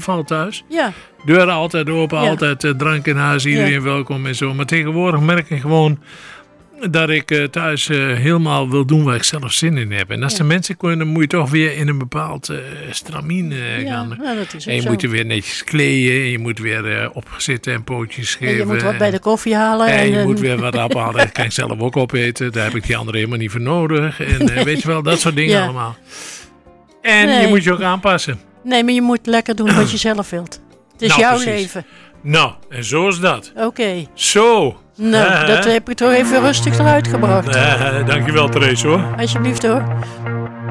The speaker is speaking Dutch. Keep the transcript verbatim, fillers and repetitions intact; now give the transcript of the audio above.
carnaval thuis. Ja. Deuren altijd open, Ja. altijd uh, drank in huis, iedereen Ja. welkom en zo. Maar tegenwoordig merk ik gewoon dat ik uh, thuis uh, helemaal wil doen waar ik zelf zin in heb. En als Ja. de mensen kunnen, dan moet je toch weer in een bepaald uh, stramien uh, Ja, gaan. nou, dat is ook En je zo. moet er weer netjes kleden, je moet weer uh, opgezitten en pootjes En geven. je moet wat bij de koffie halen. En En, je en- moet weer wat ophalen. Dat kan ik zelf ook opeten. Daar heb ik die anderen helemaal niet voor nodig. En uh, weet je wel, dat soort dingen Ja. allemaal. En Nee. je moet je ook aanpassen. Nee, maar je moet lekker doen wat je zelf wilt. Het is Nou, jouw precies. leven. Nou, en zo is dat. Oké. Zo. Nou, Eh, dat heb ik toch even rustig eruit gebracht. eh, dankjewel, Therese, hoor. Alsjeblieft hoor.